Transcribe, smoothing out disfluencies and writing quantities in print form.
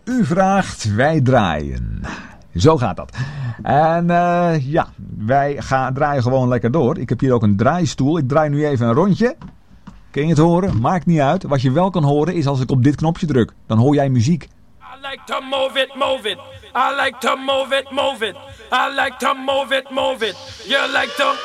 U vraagt, wij draaien. Zo gaat dat. En wij draaien gewoon lekker door. Ik heb hier ook een draaistoel. Ik draai nu even een rondje. Kun je het horen? Maakt niet uit. Wat je wel kan horen is als ik op dit knopje druk. Dan hoor jij muziek. I like to move it, move it. I like to move it, move it. I like to move it, move it. You like to